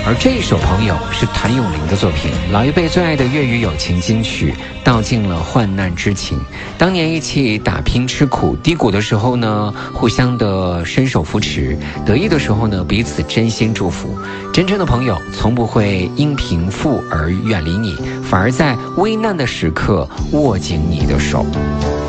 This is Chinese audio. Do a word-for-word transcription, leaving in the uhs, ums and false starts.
而这一首《朋友》是谭咏麟的作品，老一辈最爱的粤语友情金曲，道尽了患难之情。当年一起打拼吃苦，低谷的时候呢，互相的伸手扶持；得意的时候呢，彼此真心祝福。真正的朋友从不会因贫富而远离你，反而在危难的时刻握紧你的手。